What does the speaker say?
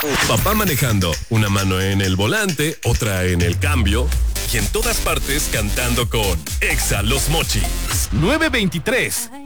Papá manejando, una mano en el volante, otra en el cambio, y en todas partes cantando con Exa Los Mochis. 923.